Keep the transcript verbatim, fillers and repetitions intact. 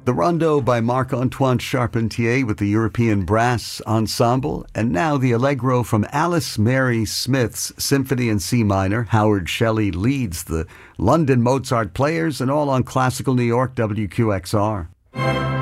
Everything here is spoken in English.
The Rondo by Marc-Antoine Charpentier with the European Brass Ensemble, and now the Allegro from Alice Mary Smith's Symphony in C minor. Howard Shelley leads the London Mozart Players, and all on Classical New York W Q X R.